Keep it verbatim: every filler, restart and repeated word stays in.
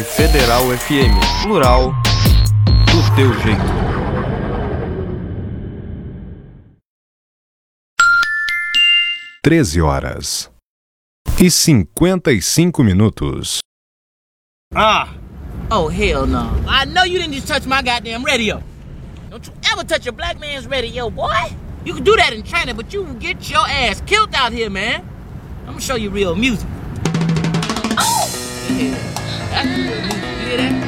Federal F M, plural, do teu jeito. Treze horas e cinquenta e cinco minutos. Ah! Oh, hell no. I know you didn't just touch my goddamn radio. Don't you ever touch a black man's radio, boy. You can do that in China, but you can get your ass killed out here, man. I'm gonna show you real music. Oh! Yeah. That's real music. You hear that?